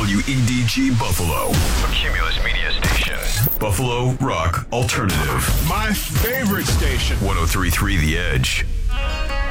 WEDG Buffalo. A Cumulus Media Station. Buffalo Rock Alternative. My favorite station. 103.3 The Edge.